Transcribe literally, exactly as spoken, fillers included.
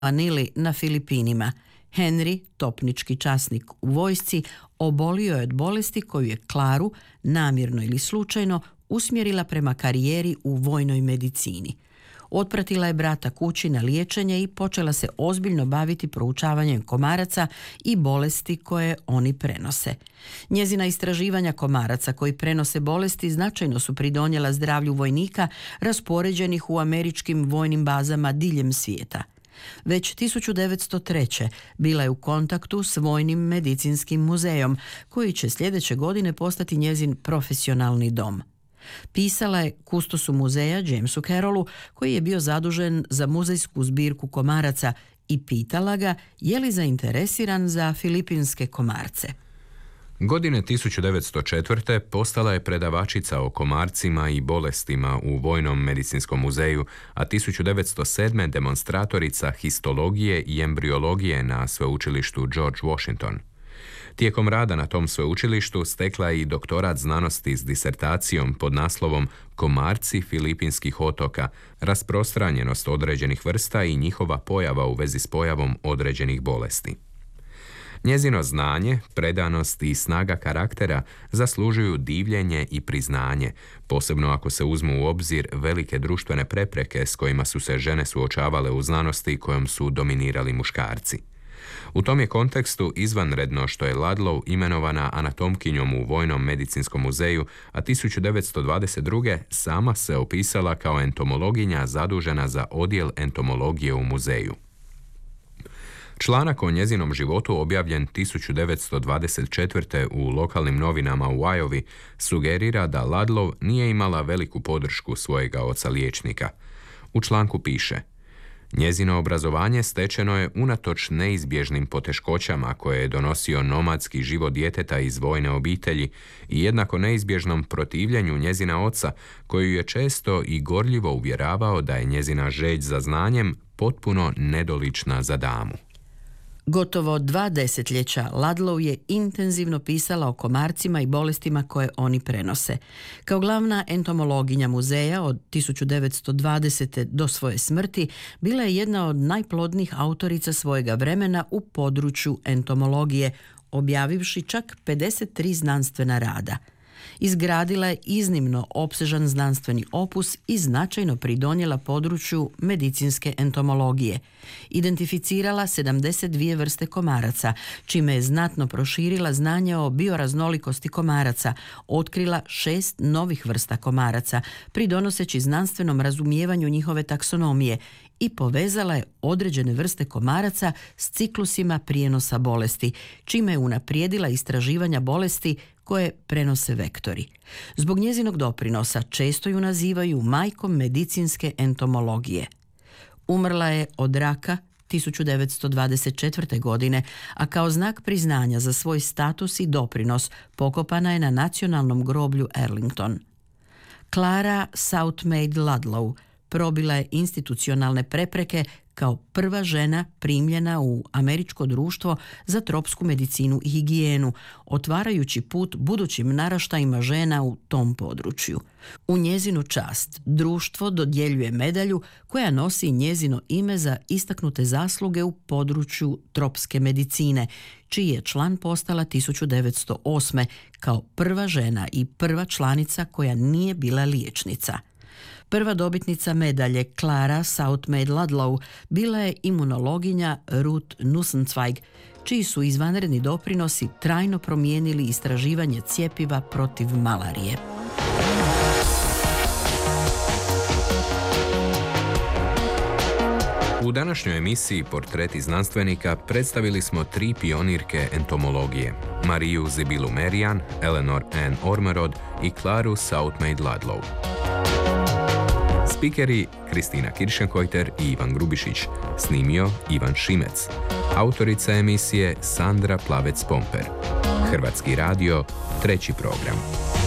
Manili na Filipinima. Henry, topnički časnik u vojsci, obolio je od bolesti koju je Klaru, namjerno ili slučajno, usmjerila prema karijeri u vojnoj medicini. Otpratila je brata kući na liječenje i počela se ozbiljno baviti proučavanjem komaraca i bolesti koje oni prenose. Njezina istraživanja komaraca koji prenose bolesti značajno su pridonijela zdravlju vojnika raspoređenih u američkim vojnim bazama diljem svijeta. Već tisuću devetsto treće. bila je u kontaktu s Vojnim medicinskim muzejom, koji će sljedeće godine postati njezin profesionalni dom. Pisala je kustosu muzeja Jamesu Carrollu, koji je bio zadužen za muzejsku zbirku komaraca, i pitala ga je li zainteresiran za filipinske komarce. Godine tisuću devetsto četvrte. postala je predavačica o komarcima i bolestima u Vojnom medicinskom muzeju, a tisuću devetsto sedme. demonstratorica histologije i embriologije na sveučilištu George Washington. Tijekom rada na tom sveučilištu stekla je i doktorat znanosti s disertacijom pod naslovom Komarci filipinskih otoka, rasprostranjenost određenih vrsta i njihova pojava u vezi s pojavom određenih bolesti. Njezino znanje, predanost i snaga karaktera zaslužuju divljenje i priznanje, posebno ako se uzmu u obzir velike društvene prepreke s kojima su se žene suočavale u znanosti kojom su dominirali muškarci. U tom je kontekstu izvanredno što je Ludlow imenovana anatomkinjom u Vojnom medicinskom muzeju, a tisuću devetsto dvadeset druge. sama se opisala kao entomologinja zadužena za odjel entomologije u muzeju. Članak o njezinom životu objavljen tisuću devetsto dvadeset četvrte. u lokalnim novinama u Iowi sugerira da Ludlow nije imala veliku podršku svojega oca liječnika. U članku piše: njezino obrazovanje stečeno je unatoč neizbježnim poteškoćama koje je donosio nomadski život djeteta iz vojne obitelji i jednako neizbježnom protivljenju njezina oca, koju je često i gorljivo uvjeravao da je njezina želj za znanjem potpuno nedolična za damu. Gotovo dva desetljeća Ludlow je intenzivno pisala o komarcima i bolestima koje oni prenose. Kao glavna entomologinja muzeja od tisuću devetsto dvadesete. do svoje smrti bila je jedna od najplodnijih autorica svojega vremena u području entomologije, objavivši čak pedeset tri znanstvena rada. Izgradila je iznimno opsežan znanstveni opus i značajno pridonijela području medicinske entomologije. Identificirala sedamdeset dvije vrste komaraca, čime je znatno proširila znanje o bioraznolikosti komaraca, otkrila šest novih vrsta komaraca, pridonoseći znanstvenom razumijevanju njihove taksonomije, i povezala je određene vrste komaraca s ciklusima prijenosa bolesti, čime je unaprijedila istraživanja bolesti koje prenose vektori. Zbog njezinog doprinosa često ju nazivaju majkom medicinske entomologije. Umrla je od raka tisuću devetsto dvadeset četvrte. godine, a kao znak priznanja za svoj status i doprinos pokopana je na nacionalnom groblju Arlington. Clara Southmaid Ludlow probila je institucionalne prepreke kao prva žena primljena u Američko društvo za tropsku medicinu i higijenu, otvarajući put budućim naraštajima žena u tom području. U njezinu čast društvo dodjeljuje medalju koja nosi njezino ime za istaknute zasluge u području tropske medicine, čiji je član postala tisuću devetsto osme. kao prva žena i prva članica koja nije bila liječnica. Prva dobitnica medalje, Clara Southmaid Ludlow, bila je imunologinja Ruth Nussenzweig, čiji su izvanredni doprinosi trajno promijenili istraživanje cjepiva protiv malarije. U današnjoj emisiji Portreti znanstvenika predstavili smo tri pionirke entomologije: Mariju Zibilu Merian, Eleanor Ann Ormerod i Claru Southmaid Ludlow. Spikeri Kristina Kiršenkojter i Ivan Grubišić, snimio Ivan Šimec. Autorica emisije Sandra Plavec-Pomper. Hrvatski radio, treći program.